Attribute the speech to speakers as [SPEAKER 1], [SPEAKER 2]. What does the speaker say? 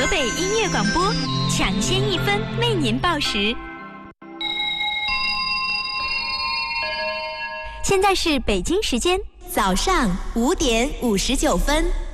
[SPEAKER 1] 北音乐广播，抢先1分为您报时。现在是北京时间早上5点59分。